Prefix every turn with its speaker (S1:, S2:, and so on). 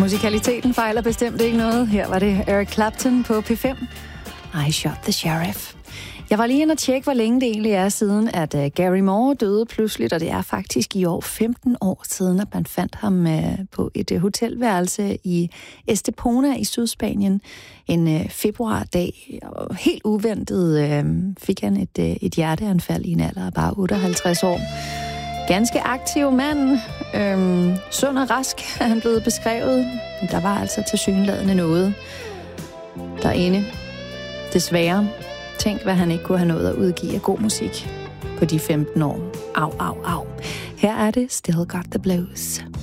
S1: Musikaliteten fejler bestemt ikke noget. Her var det Eric Clapton på P5. I Shot the Sheriff. Jeg var lige inde og tjekke, hvor længe det egentlig er siden, at Gary Moore døde pludseligt, og det er faktisk i år 15 år siden, at man fandt ham på et hotelværelse i Estepona i Sydspanien en februardag. Og helt uventet fik han et hjerteanfald i en alder af bare 58 år. Ganske aktiv mand, sund og rask er han blevet beskrevet, men der var altså tilsyneladende noget derinde. Desværre. Tænk, hvad han ikke kunne have nået at udgive af god musik på de 15 år. Au, au, au. Her er det Still Got the Blues.